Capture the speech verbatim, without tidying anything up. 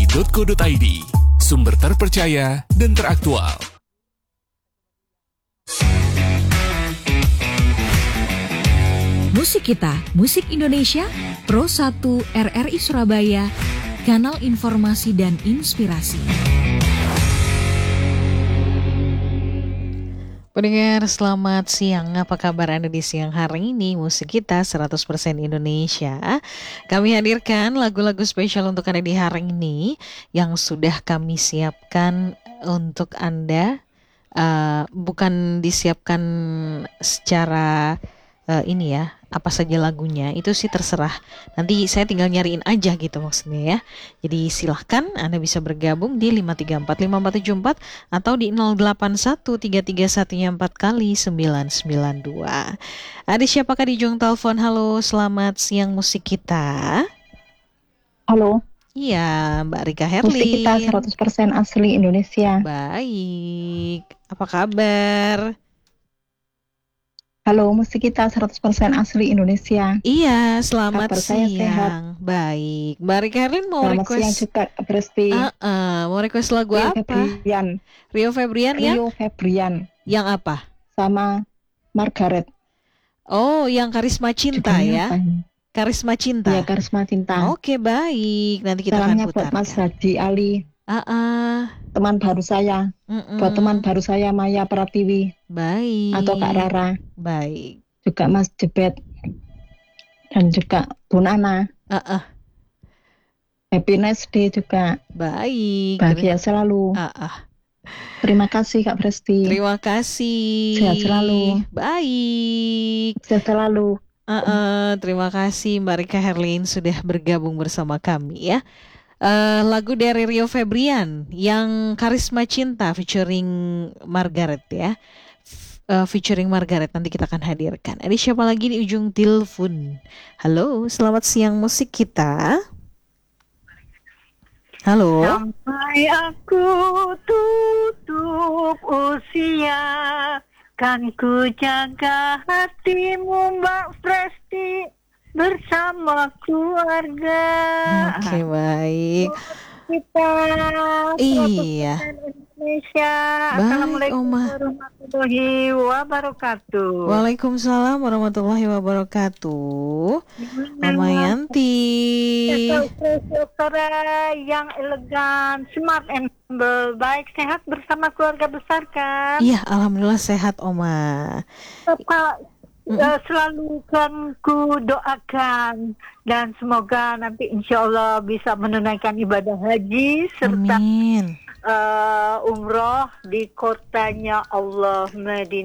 titik co titik id. Sumber terpercaya dan teraktual. Musik Kita, Musik Indonesia, Pro satu R R I Surabaya, Kanal Informasi dan Inspirasi. Pendengar, selamat siang. Apa kabar Anda di siang hari ini? Musik Kita seratus persen Indonesia. Kami hadirkan lagu-lagu spesial untuk Anda di hari ini yang sudah kami siapkan untuk Anda. Uh, bukan disiapkan secara uh, ini ya, apa saja lagunya itu sih terserah. Nanti saya tinggal nyariin aja gitu maksudnya ya. Jadi silahkan Anda bisa bergabung di lima tiga empat lima empat tujuh empat atau di nol delapan satu tiga tiga satu empat kali sembilan sembilan dua. Ada siapakah di ujung telepon? Halo, selamat siang Musik Kita. Halo. Iya, Mbak Rika Herlin. Musik Kita seratus persen asli Indonesia. Baik, apa kabar? Halo, Musik Kita seratus persen asli Indonesia. Iya, selamat Kabar siang. Saya sehat. Baik, Mbak Rika Herlin mau selamat request. Selamat siang juga, Presti. Uh, uh, mau request lagu Rio apa? Febrian. Rio Febrian ya? Rio Febrian. Yang apa? Sama Margaret. Oh, yang Karisma Cinta Judulnya ya? Apa? Karisma Cinta. Iya, Karisma Cinta. Oke, baik. Nanti kita Salamnya akan putarkan. buat Mas Haji Ali. Uh, uh. Teman baru saya. Mm-mm. Buat teman baru saya Maya Pratiwi. Baik. Atau Kak Rara. Baik. Juga Mas Jebet. Dan juga Bu Nana. Uh, uh. Happy nice day juga. Baik. Bahagia selalu. Uh, uh. Terima kasih Kak Presti. Terima kasih. Sehat selalu. Baik. Sehat selalu. Uh, uh, terima kasih Mbak Rika Herlin sudah bergabung bersama kami ya. Uh, lagu dari Rio Febrian yang Karisma Cinta featuring Margaret ya. Uh, featuring Margaret nanti kita akan hadirkan. Ada siapa lagi di ujung telepon? Halo, selamat siang Musik Kita. Halo. Sampai aku tutup usia, kan ku jaga hatimu Mbak Presti bersama keluarga. Oke, baik. Kita Iya. Indonesia. Baik, Assalamualaikum Oma. warahmatullahi wabarakatuh. Waalaikumsalam warahmatullahi wabarakatuh. Mama Yanti. Saudara yang elegan, smart and humble, baik sehat bersama keluarga besar kan? Iya, alhamdulillah sehat Oma. Bapak uh, selalu kan ku doakan dan semoga nanti insya Allah bisa menunaikan ibadah haji serta Amin. uh, umroh di kotanya Allah Madinah.